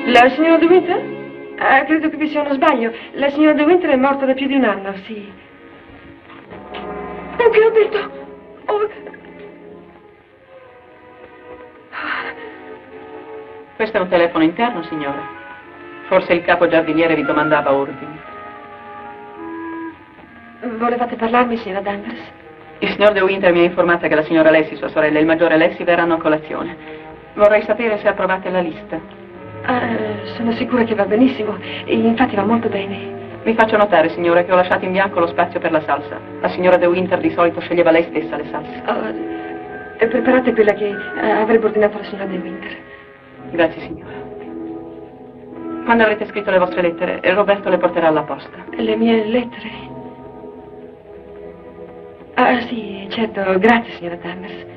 La signora De Winter? Credo che vi sia uno sbaglio. La signora De Winter è morta da più di un anno, sì. Oh, che ho detto? Oh. Questo è un telefono interno, signora. Forse il capo giardiniere vi domandava ordini. Volevate parlarmi, signora Danvers? Il signor De Winter mi ha informata che la signora Lessi, sua sorella e il maggiore Lessi verranno a colazione. Vorrei sapere se approvate la lista. Sono sicura che va benissimo. Infatti va molto bene. Vi faccio notare, signora, che ho lasciato in bianco lo spazio per la salsa. La signora De Winter di solito sceglieva lei stessa le salse. Preparate quella che avrebbe ordinato la signora De Winter. Grazie, signora. Quando avrete scritto le vostre lettere, Roberto le porterà alla posta. Le mie lettere? Sì, certo. Grazie, signora Danvers.